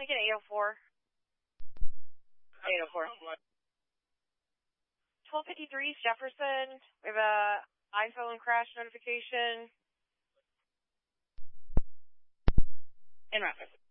me get 804? 804. 1253 Jefferson. We have a iPhone crash notification. In Rockford.